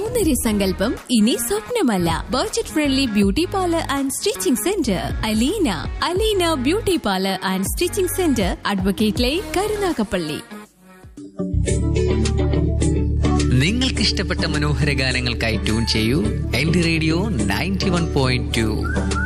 സൗന്ദര്യ ഇനി സ്വപ്നമല്ല. Budget friendly beauty parlour and stitching centre Aleena beauty parlour and stitching centre, advocate line, Karunagappally. നിങ്ങൾക്ക് ഇഷ്ടപ്പെട്ട മനോഹര ഗാനങ്ങൾക്കായി ട്യൂൺ ചെയ്യൂ LD റേഡിയോ 91.2.